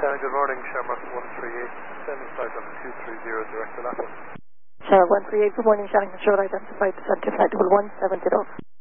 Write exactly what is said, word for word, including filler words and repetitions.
Uh, good morning, Shamrock one three eight, sending flight on two three zero, direct to Lapo. Shamrock one three eight, good morning, Shannon Control, identified, descent to flight one seven zero.